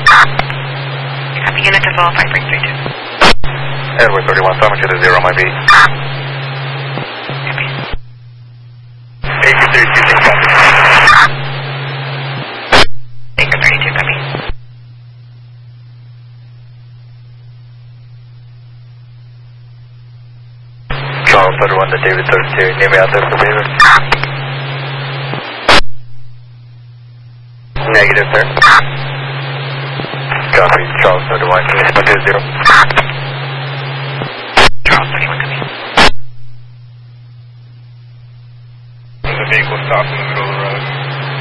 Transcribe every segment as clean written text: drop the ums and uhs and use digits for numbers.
Copy, unit to follow 5332. Edward 31, summon to the 0, my beat. Copy. 8332, copy. Baker 32, copy. Charles 31 to David 32, need me out there for David? Negative, sir. Copy, Charles 31, can you split to 0? Charles 31, copy. The vehicle stopped in the middle of the road.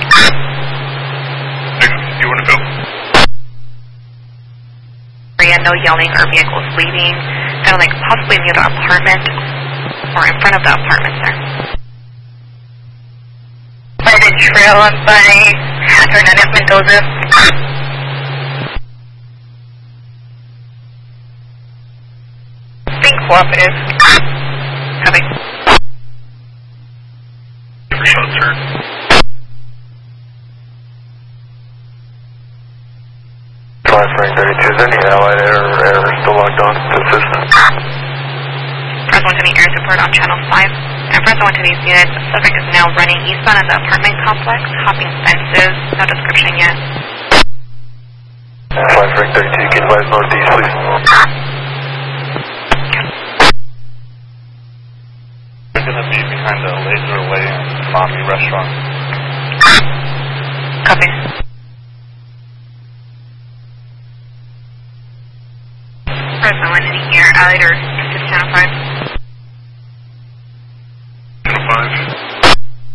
You want to go? No yelling or vehicles leaving, kind of like possibly near the apartment or in front of the apartment, sir. By the trail by Hernandez Mendoza. Being cooperative. Copy. For shot, sir. Frame 32, is any allied air still logged on to the system? Press 1 to the air support on channel 5. And press 1 to these units. Subject is now running eastbound of the apartment complex, hopping fences, no description yet. Frame 32, get advised northeast, please. We're going to be behind the Laser Way Mommy restaurant. Copy. Press 1 to the air, allied or